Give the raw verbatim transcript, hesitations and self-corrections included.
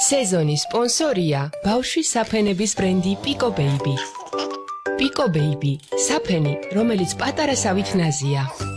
სეზონის სპონსორია ბავშვის საფენების ბრენდი Pico Baby. Pico Baby, საფენი, რომელიც პატარა სავით ნაზია.